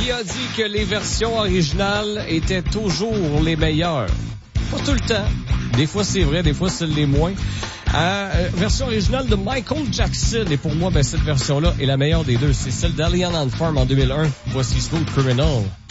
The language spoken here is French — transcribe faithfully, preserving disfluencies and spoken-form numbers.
qui a dit que les versions originales étaient toujours les meilleures. Pas tout le temps. Des fois, c'est vrai, des fois, c'est les moins. Euh, version originale de Michael Jackson. Et pour moi, ben, cette version-là est la meilleure des deux. C'est celle d'Alien on Farm en deux mille un. Voici Smooth Criminal.